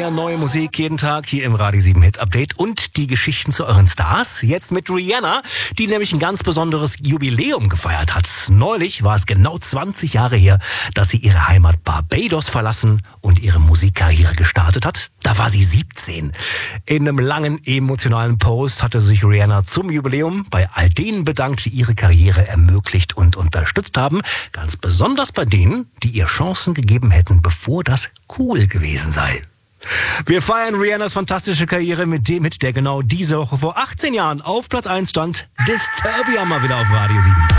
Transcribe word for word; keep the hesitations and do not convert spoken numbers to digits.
mehr neue Musik jeden Tag hier im Radio sieben Hit Update und die Geschichten zu euren Stars. Jetzt mit Rihanna, die nämlich ein ganz besonderes Jubiläum gefeiert hat. Neulich war es genau zwanzig Jahre her, dass sie ihre Heimat Barbados verlassen und ihre Musikkarriere gestartet hat. Da war sie siebzehn. In einem langen emotionalen Post hatte sich Rihanna zum Jubiläum bei all denen bedankt, die ihre Karriere ermöglicht und unterstützt haben. Ganz besonders bei denen, die ihr Chancen gegeben hätten, bevor das cool gewesen sei. Wir feiern Rihannas fantastische Karriere mit dem Hit, der genau diese Woche vor achtzehn Jahren auf Platz eins stand. Disturbia mal wieder auf Radio sieben.